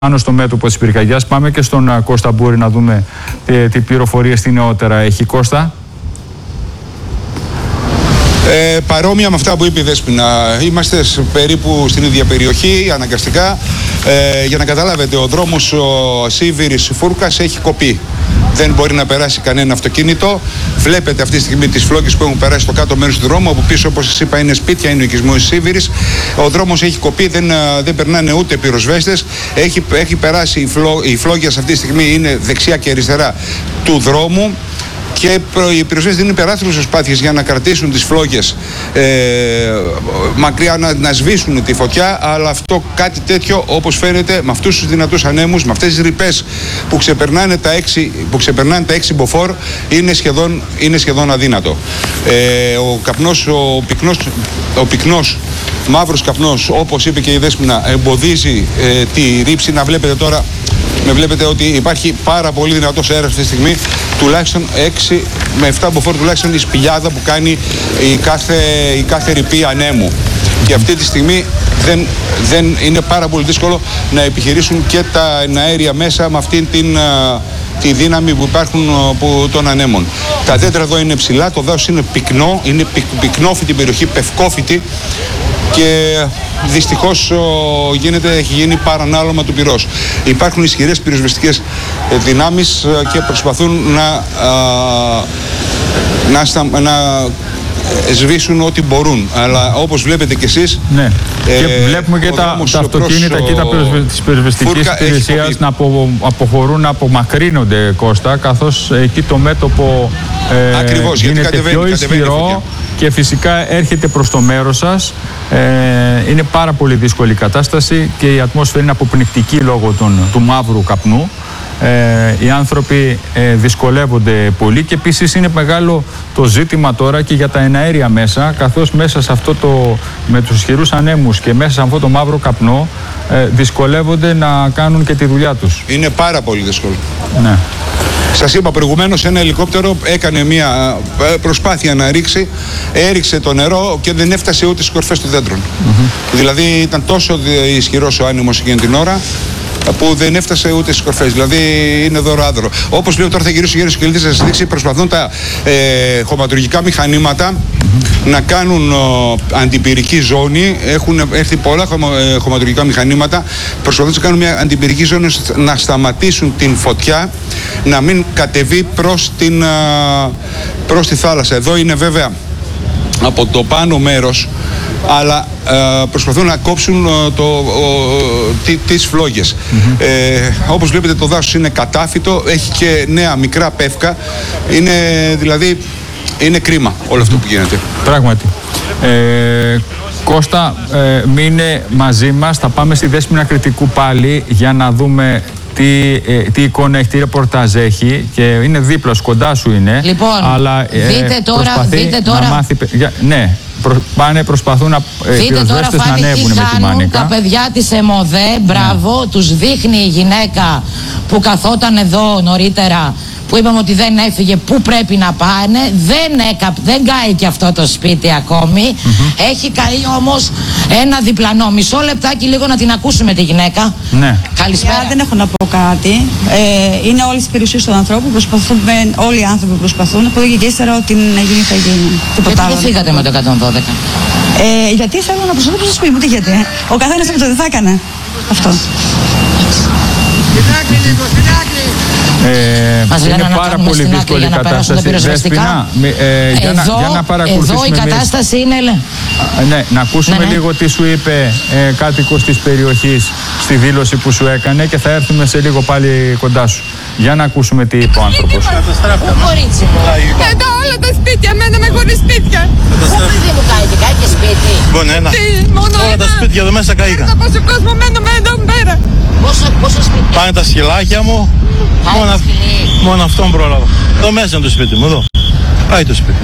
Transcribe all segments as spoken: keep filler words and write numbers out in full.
πάνω στο μέτωπο της πυρκαγιάς. Πάμε και στον uh, Κώστα Μπούρη να δούμε τι, τι πληροφορίες, τι νεότερα έχει. Κώστα. Ε, παρόμοια με αυτά που είπε η Δέσποινα. Είμαστε περίπου στην ίδια περιοχή, αναγκαστικά. Ε, για να καταλάβετε, ο δρόμος Σίβηρης-Φούρκας έχει κοπεί. Δεν μπορεί να περάσει κανένα αυτοκίνητο. Βλέπετε αυτή τη στιγμή τις φλόγες που έχουν περάσει στο κάτω μέρος του δρόμου. Από πίσω, όπως σας είπα, είναι σπίτια, είναι ο οικισμός Σίβηρης. Ο δρόμος έχει κοπεί, δεν, δεν περνάνε ούτε πυροσβέστες. Έχει, έχει περάσει οι, φλό, οι φλόγες αυτή τη στιγμή είναι δεξιά και αριστερά του δρόμου. Και οι πυροσβέστες δίνουν υπεράθυρες προσπάθειες για να κρατήσουν τις φλόγες ε, μακριά, να, να σβήσουν τη φωτιά, αλλά αυτό κάτι τέτοιο, όπως φαίνεται, με αυτούς τους δυνατούς ανέμους, με αυτές τις ρηπές που ξεπερνάνε τα έξι, που ξεπερνάνε τα έξι μποφόρ, είναι σχεδόν, είναι σχεδόν αδύνατο. Ε, ο καπνός, ο πυκνός, ο πυκνός μαύρος καπνός, όπως είπε και η Δέσποινα, εμποδίζει ε, τη ρήψη. Να βλέπετε τώρα, με βλέπετε ότι υπάρχει πάρα πολύ δυνατός αέρας αυτή τη στιγμή, τουλάχιστον έξι με επτά μποφόρ, τουλάχιστον η σπηλιάδα που κάνει η κάθε, η κάθε ρηπή ανέμου. Και αυτή τη στιγμή δεν, δεν είναι πάρα πολύ δύσκολο να επιχειρήσουν και τα αέρια μέσα με αυτήν την τη δύναμη που υπάρχουν από των ανέμων. Τα δέντρα εδώ είναι ψηλά, το δάσος είναι πυκνό, είναι πυκ, πυκνόφυτη περιοχή, πευκόφυτη, και δυστυχώς γίνεται, έχει γίνει παρανάλωμα του πυρός. Υπάρχουν ισχυρές πυροσβεστικές δυνάμεις και προσπαθούν να, να, στα, να σβήσουν ό,τι μπορούν. Αλλά όπως βλέπετε κι εσείς, ναι. ε, και βλέπουμε και τα, τα αυτοκίνητα και τα της πυροσβεστικής υπηρεσίας να απο, αποχωρούν, να απομακρύνονται, Κώστα, καθώς εκεί το μέτωπο ε, ακριβώς, γίνεται κατεβαίνει, πιο ισχυρό και φυσικά έρχεται προς το μέρος σας. Ε, είναι πάρα πολύ δύσκολη η κατάσταση και η ατμόσφαιρα είναι αποπνικτική λόγω των, του μαύρου καπνού. Ε, οι άνθρωποι ε, δυσκολεύονται πολύ και επίσης είναι μεγάλο το ζήτημα τώρα και για τα εναέρια μέσα, καθώς μέσα σε αυτό το, με τους ισχυρούς ανέμους και μέσα σε αυτό το μαύρο καπνό ε, δυσκολεύονται να κάνουν και τη δουλειά τους. Είναι πάρα πολύ δύσκολο. Ναι. Σας είπα προηγουμένως, ένα ελικόπτερο έκανε μια προσπάθεια να ρίξει, έριξε το νερό και δεν έφτασε ούτε στις κορφές των δέντρων. Mm-hmm. Δηλαδή ήταν τόσο ισχυρός ο άνεμος εκείνη την ώρα που δεν έφτασε ούτε στις κορφές. Δηλαδή είναι δωράδρο. Όπως λέω, τώρα θα γυρίσω γύρω στους κελίτες να σας δείξει, προσπαθούν τα ε, χωματουργικά μηχανήματα mm-hmm. να κάνουν ο, αντιπυρική ζώνη. Έχουν έρθει πολλά χωμα, ε, χωματουργικά μηχανήματα. Προσπαθούν να κάνουν μια αντιπυρική ζώνη να σταματήσουν την φωτιά, να μην κατεβεί προς, την, α, προς τη θάλασσα. Εδώ είναι βέβαια από το πάνω μέρος, αλλά ε, προσπαθούν να κόψουν ε, το, ο, τι, τις φλόγες. Mm-hmm. Ε, όπως βλέπετε, το δάσος είναι κατάφυτο, έχει και νέα μικρά πεύκα. Είναι δηλαδή είναι κρίμα όλο αυτό που γίνεται. Πράγματι. Ε, Κώστα, ε, μείνε μαζί μας, θα πάμε στη Δέσποινα Κρητικού πάλι για να δούμε τι, ε, τι εικόνα έχει, τι ρεπορτάζ έχει, και είναι δίπλα σου, κοντά σου είναι. Λοιπόν, αλλά, ε, δείτε τώρα, δείτε τώρα. Να μάθει, για, ναι, προ, πάνε, προσπαθούν να ε, πυροσβέστες να ανέβουν με τη μάνικα. Τα παιδιά της ΕΜΟΔΕ, μπράβο, ναι. Τους δείχνει η γυναίκα που καθόταν εδώ νωρίτερα, που είπαμε ότι δεν έφυγε, πού πρέπει να πάνε. Δεν, έκα, δεν κάει και αυτό το σπίτι ακόμη. Mm-hmm. Έχει καεί όμως ένα διπλανό. Μισό λεπτάκι λίγο να την ακούσουμε τη γυναίκα. Ναι. Καλησπέρα. Yeah, δεν έχω να πω κάτι. Ε, είναι όλες οι περιουσίες του ανθρώπου. Προσπαθούμε, όλοι οι άνθρωποι προσπαθούν. Από εδώ και ύστερα ό,τι να γίνει θα γίνει. Γιατί δεν φύγατε με το εκατόν δώδεκα? Ε, γιατί θέλω να προστατεύσω το σπίτι μου. Τι γιατί. Ο καθένας από το δεν θα έκανε αυτό. Ε, είναι πάρα πολύ δύσκολη η κατάσταση. Δέσποινα, ε, για, να, για να παρακολουθήσουμε. Εδώ η κατάσταση είναι... Ναι, να ακούσουμε ναι, ναι. λίγο τι σου είπε ε, κάτοικος της περιοχής στη δήλωση που σου έκανε, και θα έρθουμε σε λίγο πάλι κοντά σου. Για να ακούσουμε τι είπε ο άνθρωπος. Πού, κορίτσι μου? Εδώ όλα τα σπίτια, μέναμε χωρίς σπίτια. Πού, παιδί μου, καεί, καεί και σπίτι? Λοιπόν, ένα. Όλα τα σπίτια εδώ μέσα καήκαν. Θα πόσο κόσμο μένουμε εδώ πέρα. Πόσα σπίτια? Πάνε τα σκυλάκια μου. Μόνο, μόνο αυτόν πρόλαβα. Εδώ μέσα είναι το σπίτι μου, εδώ. Πάει το σπίτι.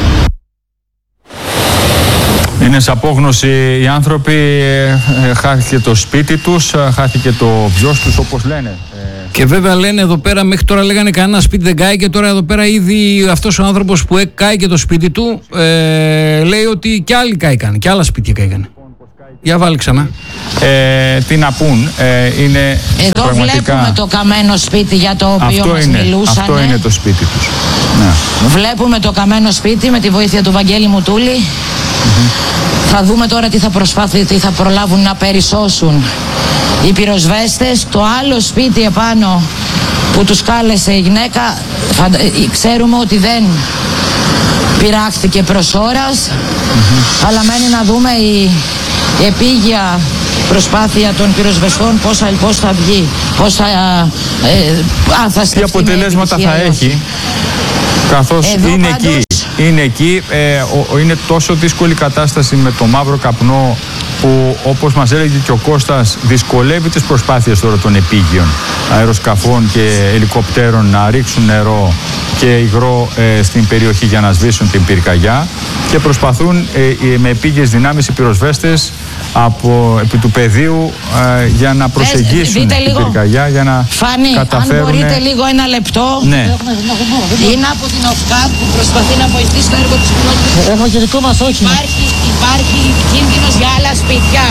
Είναι σε απόγνωση οι άνθρωποι, ε, χάθηκε το σπίτι τους, χάθηκε το βιός τους, όπως λένε. Και βέβαια λένε εδώ πέρα, μέχρι τώρα λέγανε κανένα σπίτι δεν κάει, και τώρα εδώ πέρα ήδη αυτός ο άνθρωπος που κάει και το σπίτι του ε, λέει ότι και άλλοι κάηκαν, και άλλα σπίτια κάηκαν. Για βάλει ξανά. Ε, τι να πούν, ε, είναι Εδώ πραγματικά... βλέπουμε το καμένο σπίτι για το οποίο αυτό μας είναι, μιλούσαν. Αυτό είναι το σπίτι τους. Ναι. Βλέπουμε το καμένο σπίτι με τη βοήθεια του Βαγγέλη Μουτούλη. Mm-hmm. Θα δούμε τώρα τι θα προσπάθει, τι θα προλάβουν να περισσώσουν οι πυροσβέστες. Το άλλο σπίτι επάνω που τους κάλεσε η γυναίκα, φαντα... ξέρουμε ότι δεν πειράχθηκε προς ώρας, mm-hmm. αλλά μένει να δούμε η, η επίγεια προσπάθεια των πυροσβεστών πώς θα, πώς θα βγει, πώς θα, ε, α, θα τι αποτελέσματα θα έχει, καθώς εδώ είναι πάντως... εκεί, είναι εκεί, ε, ο, ο, είναι τόσο δύσκολη κατάσταση με το μαύρο καπνό που, όπως μας έλεγε και ο Κώστας, δυσκολεύει τις προσπάθειες τώρα των επίγειων αεροσκαφών και ελικοπτέρων να ρίξουν νερό και υγρό ε, στην περιοχή για να σβήσουν την πυρκαγιά, και προσπαθούν ε, με επίγειες δυνάμεις οι πυροσβέστες από, επί του πεδίου ε, για να προσεγγίσουν ε, την πυρκαγιά, για να Φάνη, καταφέρουν... αν μπορείτε λίγο ένα λεπτό. Ναι. Είναι από την ΟΦΚΑΠ που προσπαθεί να βοηθήσει το έργο της κοινότητας. Έχουμε και δικό μας όχημα. Υπάρχει, υπάρχει κίνδυνος για άλλα σπίτια.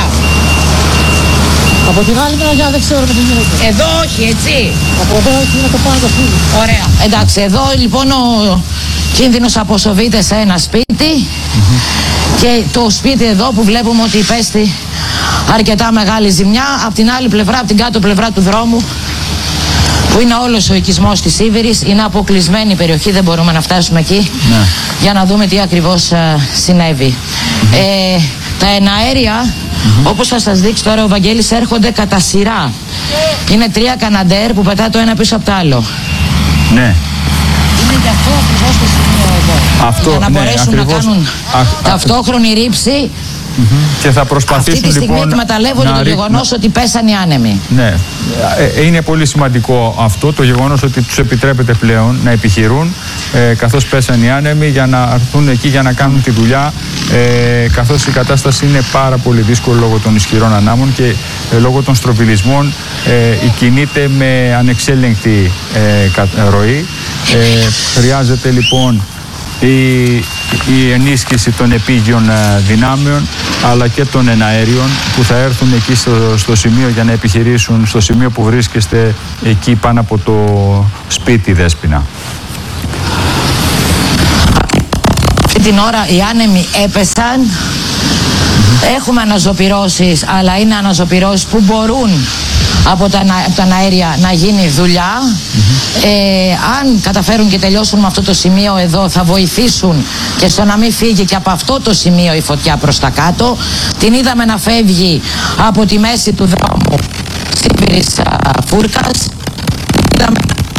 Από την άλλη μεριά δεν ξέρω τι γίνεται. Εδώ όχι, έτσι. Από εδώ όχι, είναι το πάνω το σπίτι. Ωραία. Εντάξει, εδώ λοιπόν ο κίνδυνος αποσοβείται σε ένα σπίτι. Mm-hmm. Και το σπίτι εδώ που βλέπουμε ότι υπέστη αρκετά μεγάλη ζημιά. Από την άλλη πλευρά, από την κάτω πλευρά του δρόμου, που είναι όλος ο οικισμός της Σίβηρης, είναι αποκλεισμένη η περιοχή, δεν μπορούμε να φτάσουμε εκεί, ναι, για να δούμε τι ακριβώς uh, συνέβη. Mm-hmm. Ε, τα εναέρια, mm-hmm, όπως θα σας δείξει τώρα ο Βαγγέλης, έρχονται κατά σειρά. Είναι τρία καναντέρ που πετά το ένα πίσω από το άλλο. Ναι. Είναι και αυτό ακριβώς το σημείο εδώ. Αυτό, για να ναι, μπορέσουν ακριβώς, να κάνουν α, ταυτόχρονη ρήψη. Mm-hmm. Και θα προσπαθήσουν, αυτή τη στιγμή λοιπόν, εκμεταλλεύονται το γεγονός να... ότι πέσαν οι άνεμοι. Ναι, ε, είναι πολύ σημαντικό αυτό το γεγονός ότι τους επιτρέπεται πλέον να επιχειρούν ε, καθώς πέσαν οι άνεμοι, για να έρθουν εκεί για να κάνουν τη δουλειά, ε, καθώς η κατάσταση είναι πάρα πολύ δύσκολη λόγω των ισχυρών ανάμων και ε, λόγω των στροβιλισμών ε, κινείται με ανεξέλεγκτη ε, ροή. Ε, χρειάζεται λοιπόν Η, η ενίσχυση των επίγειων δυνάμεων αλλά και των εναέριων που θα έρθουν εκεί στο, στο σημείο για να επιχειρήσουν, στο σημείο που βρίσκεστε εκεί πάνω από το σπίτι, Δέσποινα. Αυτή την ώρα οι άνεμοι έπεσαν. Mm-hmm. Έχουμε αναζωπυρώσεις, αλλά είναι αναζωπυρώσεις που μπορούν από τα, από τα αέρια να γίνει δουλειά. Mm-hmm. ε, αν καταφέρουν και τελειώσουν με αυτό το σημείο εδώ, θα βοηθήσουν και στο να μην φύγει και από αυτό το σημείο η φωτιά προς τα κάτω. Την είδαμε να φεύγει από τη μέση του δρόμου Σίβηρης Φούρκας. Είδαμε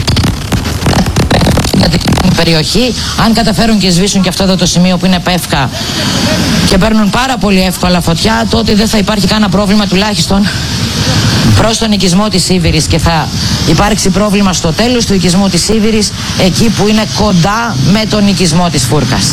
την περιοχή. Αν καταφέρουν και σβήσουν και αυτό εδώ το σημείο που είναι πεύκα και παίρνουν πάρα πολύ εύκολα φωτιά, τότε δεν θα υπάρχει κανένα πρόβλημα, τουλάχιστον προς τον οικισμό της Σίβηρης, και θα υπάρξει πρόβλημα στο τέλος του οικισμού της Σίβηρης, εκεί που είναι κοντά με τον οικισμό της Φούρκας.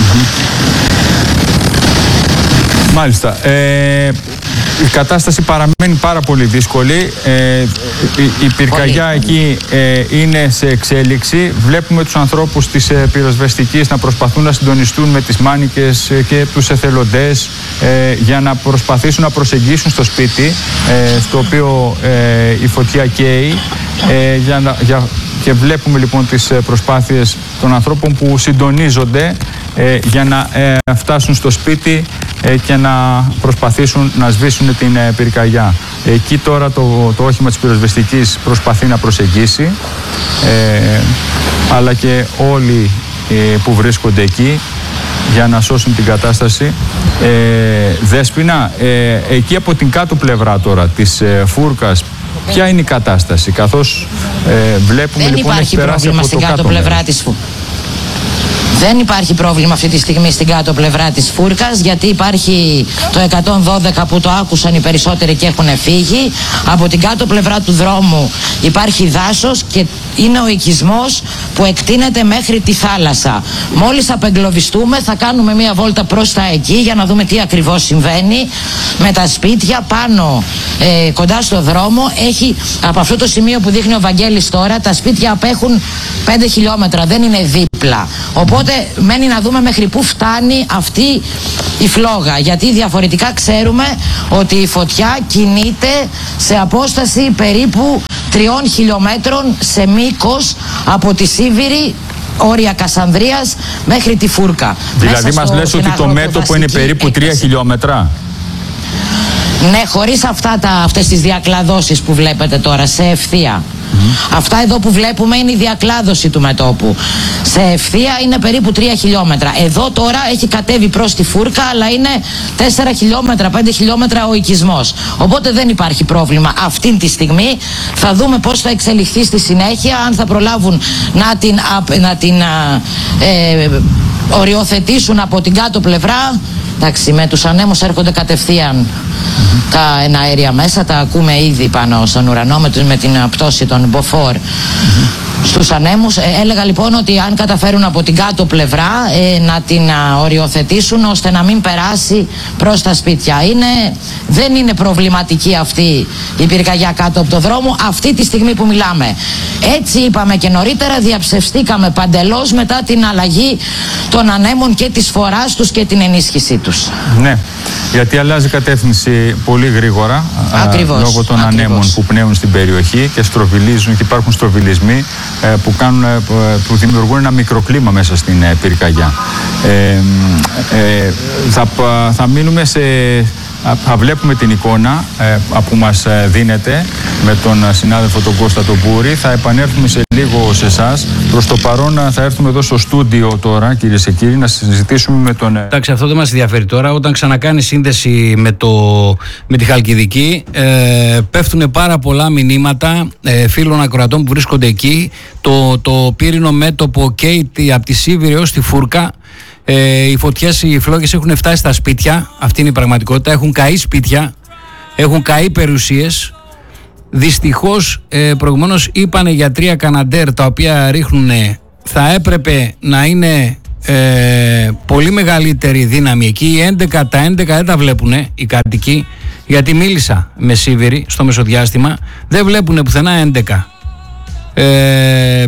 Μάλιστα. Ε, η κατάσταση παραμένει πάρα πολύ δύσκολη. Ε, η, η πυρκαγιά πολύ. εκεί ε, είναι σε εξέλιξη. Βλέπουμε τους ανθρώπους της ε, πυροσβεστικής να προσπαθούν να συντονιστούν με τις μάνικες ε, και τους εθελοντές ε, για να προσπαθήσουν να προσεγγίσουν στο σπίτι ε, στο οποίο ε, η φωτιά καίει. Ε, για να, για, και βλέπουμε λοιπόν τις προσπάθειες των ανθρώπων που συντονίζονται ε, για να ε, φτάσουν στο σπίτι ε, και να προσπαθήσουν να σβήσουν την ε, πυρκαγιά. Εκεί τώρα το, το όχημα της πυροσβεστικής προσπαθεί να προσεγγίσει, ε, αλλά και όλοι ε, που βρίσκονται εκεί για να σώσουν την κατάσταση. Ε, Δέσποινα, ε, εκεί από την κάτω πλευρά τώρα της ε, Φούρκας, ποια είναι η κατάσταση, καθώς ε, βλέπουμε δεν λοιπόν έχει περάσει από στην το κάτω, κάτω πλευρά της Φούρκας. Δεν υπάρχει πρόβλημα αυτή τη στιγμή στην κάτω πλευρά της Φούρκας, γιατί υπάρχει το εκατόν δώδεκα που το άκουσαν οι περισσότεροι και έχουν φύγει. Από την κάτω πλευρά του δρόμου υπάρχει δάσος και είναι ο οικισμός που εκτείνεται μέχρι τη θάλασσα. Μόλις απεγκλωβιστούμε θα κάνουμε μία βόλτα προς τα εκεί για να δούμε τι ακριβώς συμβαίνει με τα σπίτια πάνω ε, κοντά στο δρόμο. Έχει, από αυτό το σημείο που δείχνει ο Βαγγέλης τώρα, τα σπίτια απέχουν πέντε χιλιόμετρα, δεν είναι δίπλα. Οπότε μένει να δούμε μέχρι πού φτάνει αυτή η φλόγα, γιατί διαφορετικά ξέρουμε ότι η φωτιά κινείται σε απόσταση περίπου τριών χιλιόμετρων σε μήκος από τη Σίβηρη, όρια Κασανδρίας, μέχρι τη Φούρκα. Δηλαδή μας λες ότι το μέτωπο είναι περίπου τρία χιλιόμετρα. Ναι, χωρίς αυτά τα, αυτές τις διακλαδώσεις που βλέπετε τώρα, σε ευθεία. Mm-hmm. Αυτά εδώ που βλέπουμε είναι η διακλάδωση του μετώπου. Σε ευθεία είναι περίπου τρία χιλιόμετρα. Εδώ τώρα έχει κατέβει προς τη Φούρκα, αλλά είναι τέσσερα χιλιόμετρα, πέντε χιλιόμετρα ο οικισμός. Οπότε δεν υπάρχει πρόβλημα αυτή τη στιγμή. Θα δούμε πώς θα εξελιχθεί στη συνέχεια, αν θα προλάβουν να την, να την ε, οριοθετήσουν από την κάτω πλευρά. Εντάξει, με τους ανέμους έρχονται κατευθείαν mm-hmm. τα εναέρια μέσα, τα ακούμε ήδη πάνω στον ουρανό με, με την πτώση των μποφόρ mm-hmm. στους ανέμους. Ε, έλεγα λοιπόν ότι αν καταφέρουν από την κάτω πλευρά ε, να την α, οριοθετήσουν ώστε να μην περάσει προς τα σπίτια. Είναι, δεν είναι προβληματική αυτή η πυρκαγιά κάτω από το δρόμο αυτή τη στιγμή που μιλάμε. Έτσι είπαμε και νωρίτερα, διαψευστήκαμε παντελώς μετά την αλλαγή των ανέμων και της φοράς τους και την ενίσχυσή τους. Ναι, γιατί αλλάζει κατεύθυνση πολύ γρήγορα. Ακριβώς, α, λόγω των ακριβώς. ανέμων που πνέουν στην περιοχή και στροβιλίζουν και υπάρχουν στροβιλισμοί ε, που, κάνουν, ε, που δημιουργούν ένα μικροκλίμα μέσα στην ε, πυρκαγιά. Ε, ε, θα, θα μείνουμε σε... Θα βλέπουμε την εικόνα ε, που μας δίνεται με τον συνάδελφο τον Κώστα τον Μπούρη. Θα επανέλθουμε σε λίγο σε εσάς. Προς το παρόν θα έρθουμε εδώ στο στούντιο τώρα, κυρίες και κύριοι, να συζητήσουμε με τον... Εντάξει, αυτό δεν μας ενδιαφέρει τώρα. Όταν ξανακάνει σύνδεση με, το, με τη Χαλκιδική, ε, πέφτουν πάρα πολλά μηνύματα ε, φίλων ακροατών που βρίσκονται εκεί. Το, το πύρινο μέτωπο καίει από τη Σίβηρη έως τη Φούρκα. Ε, οι φωτιές, οι φλόγες έχουν φτάσει στα σπίτια. Αυτή είναι η πραγματικότητα. Έχουν καεί σπίτια, έχουν καεί περιουσίες. Δυστυχώς ε, προηγουμένως είπανε για τρία Καναντέρ τα οποία ρίχνουν, θα έπρεπε να είναι ε, πολύ μεγαλύτερη δύναμη εκεί. Οι έντεκα, τα έντεκα δεν τα βλέπουν οι κάτοικοι, γιατί μίλησα με Σίβηρη στο μεσοδιάστημα, δεν βλέπουν πουθενά έντεκα. Ε,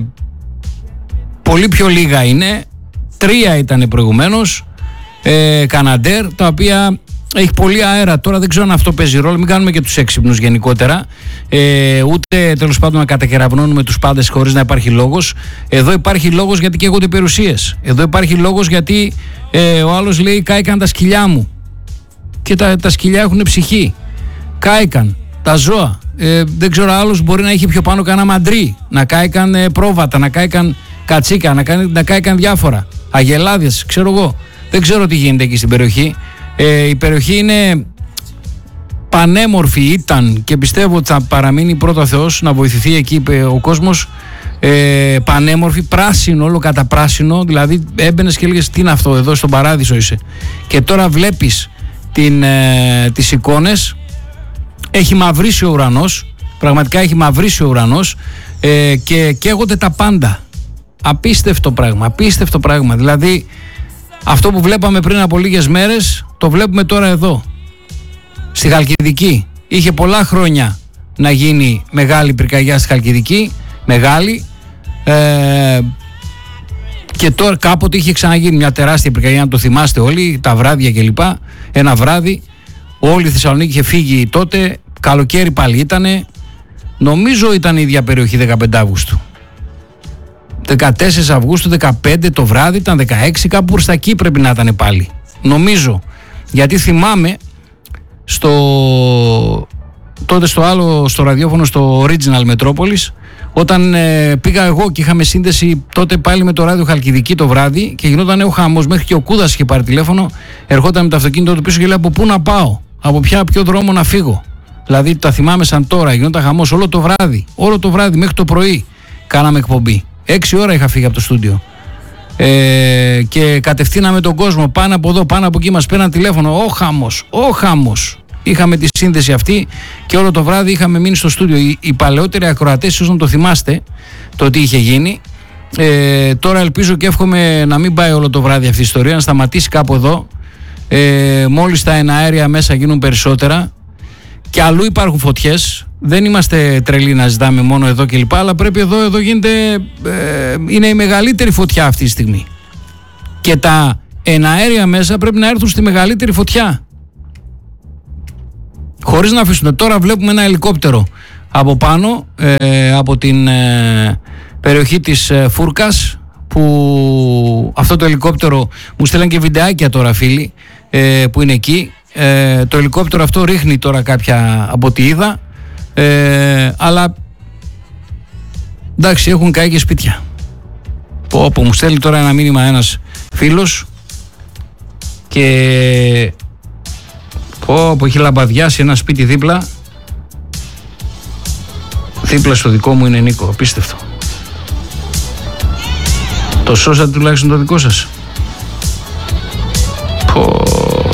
πολύ πιο λίγα είναι. Τρία ήταν προηγουμένως ε, Καναντέρ, τα οποία έχει πολύ αέρα. Τώρα δεν ξέρω αν αυτό παίζει ρόλο. Μην κάνουμε και τους έξυπνους γενικότερα. Ε, ούτε τέλος πάντων να κατακεραυνώνουμε τους πάντες χωρίς να υπάρχει λόγος. Εδώ υπάρχει λόγος γιατί καίγονται περιουσίες. Εδώ υπάρχει λόγος γιατί ε, ο άλλος λέει κάηκαν τα σκυλιά μου. Και τα, τα σκυλιά έχουν ψυχή. Κάηκαν τα ζώα. Ε, δεν ξέρω, άλλος μπορεί να έχει πιο πάνω κανένα μαντρί. Να κάηκαν ε, πρόβατα, να κάηκαν κατσίκα, να, κάνει, να κάηκαν διάφορα. Αγελάδες, ξέρω εγώ. Δεν ξέρω τι γίνεται εκεί στην περιοχή. Ε, η περιοχή είναι πανέμορφη, ήταν, και πιστεύω ότι θα παραμείνει πρώτα Θεός να βοηθηθεί εκεί ο κόσμος. Ε, πανέμορφη, πράσινο, όλο κατά πράσινο. Δηλαδή έμπαινες και έλεγες τι είναι αυτό, εδώ στον παράδεισο είσαι. Και τώρα βλέπεις την, ε, τις εικόνες. Έχει μαυρίσει ο ουρανός. Πραγματικά έχει μαυρίσει ο ουρανός ε, και καίγονται τα πάντα. Απίστευτο πράγμα, απίστευτο πράγμα. Δηλαδή αυτό που βλέπαμε πριν από λίγες μέρες το βλέπουμε τώρα εδώ στη Χαλκιδική. Είχε πολλά χρόνια να γίνει μεγάλη πυρκαγιά στη Χαλκιδική, μεγάλη, ε, και τώρα κάποτε είχε ξαναγίνει μια τεράστια πυρκαγιά, να το θυμάστε όλοι, τα βράδια κλπ. Ένα βράδυ όλη η Θεσσαλονίκη είχε φύγει τότε, καλοκαίρι πάλι ήτανε, νομίζω ήταν η ίδια περιοχή, δεκαπέντε Αυγούστου. δεκατέσσερις Αυγούστου, δεκαπέντε το βράδυ, ήταν δεκαέξι, κάπου προς τα εκεί πρέπει να ήταν πάλι. Νομίζω. Γιατί θυμάμαι στο, τότε στο άλλο, στο ραδιόφωνο, στο Original Metropolis, όταν ε, πήγα εγώ και είχαμε σύνδεση τότε πάλι με το ράδιο Χαλκιδική το βράδυ και γινόταν ο χαμός, μέχρι και ο Κούδας είχε πάρει τηλέφωνο, ερχόταν με το αυτοκίνητο του πίσω και λέει από πού να πάω, από ποια, ποιο δρόμο να φύγω. Δηλαδή τα θυμάμαι σαν τώρα, γινόταν χαμός όλο το βράδυ, όλο το βράδυ μέχρι το πρωί κάναμε εκπομπή. Έξι ώρα είχα φύγει από το στούντιο. Ε, και κατευθύναμε τον κόσμο πάνω από εδώ, πάνω από εκεί, μας πέραν τηλέφωνο. Ο χαμός, ο χαμός. είχαμε τη σύνδεση αυτή και όλο το βράδυ είχαμε μείνει στο στούντιο. Οι, οι παλαιότεροι ακροατές, ίσως να το θυμάστε το τι είχε γίνει. Ε, τώρα ελπίζω και εύχομαι να μην πάει όλο το βράδυ αυτή η ιστορία, να σταματήσει κάπου εδώ. Ε, μόλις τα εναέρια μέσα γίνουν περισσότερα και αλλού υπάρχουν φωτιές. Δεν είμαστε τρελοί να ζητάμε μόνο εδώ και λοιπά, αλλά πρέπει εδώ, εδώ γίνεται, ε, είναι η μεγαλύτερη φωτιά αυτή τη στιγμή. Και τα εναέρια μέσα πρέπει να έρθουν στη μεγαλύτερη φωτιά. Χωρίς να αφήσουν. Τώρα βλέπουμε ένα ελικόπτερο από πάνω, ε, από την ε, περιοχή της ε, Φούρκας, που αυτό το ελικόπτερο, μου στέλναν και βιντεάκια τώρα φίλοι ε, που είναι εκεί. Ε, το ελικόπτερο αυτό ρίχνει τώρα κάποια από ό,τι είδα. Ε, αλλά εντάξει, έχουν καεί και σπίτια. Πω, πω, μου στέλνει τώρα ένα μήνυμα ένας φίλος και πω, πω, έχει λαμπαδιάσει ένα σπίτι δίπλα. Δίπλα στο δικό μου είναι, Νίκο, απίστευτο. Το σώσατε τουλάχιστον το δικό σας? Πω.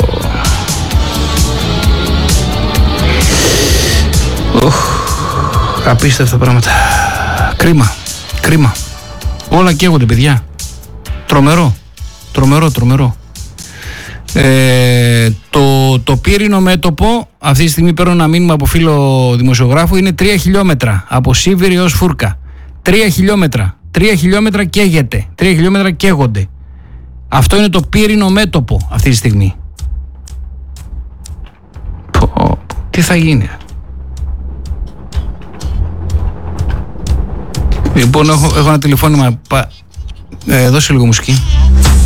Οχ, απίστευτα πράγματα. Κρίμα, κρίμα. Όλα καίγονται, παιδιά. Τρομερό, τρομερό, τρομερό. Ε, το, το πύρινο μέτωπο, αυτή τη στιγμή παίρνω ένα μήνυμα από φίλο δημοσιογράφου, είναι τρία χιλιόμετρα από Σίβηρη έως Φούρκα. Τρία χιλιόμετρα. Τρία χιλιόμετρα καίγεται. Τρία χιλιόμετρα καίγονται. Αυτό είναι το πύρινο μέτωπο αυτή τη στιγμή. Πω, τι θα γίνει? Λοιπόν, έχω, έχω ένα τηλεφώνημα. Ε, δώσε λίγο μουσική.